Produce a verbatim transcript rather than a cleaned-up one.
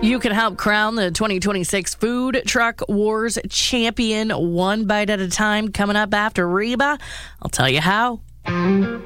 You can help crown the twenty twenty-six Food Truck Wars champion one bite at a time coming up after Reba. I'll tell you how.